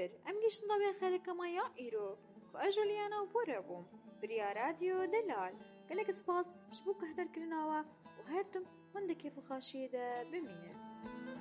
کر ام گشتن دابی خالق مایا ایرو و اجولیانا و بوربوم بریا رادیو دلال گلک سپاس شبو که هدر کرناوا و هرتم هنده کیف و خاشیده بمینه